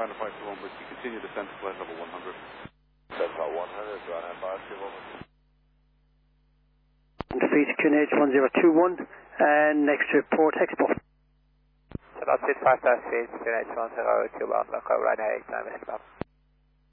Brandon 521, but you continue descent to flight level 100. Delta 100, Brandon 521. Defeat QNH 1021, and next to Port Expo. So that's it, 5 feet, QNH 1021, local right now, 8 time,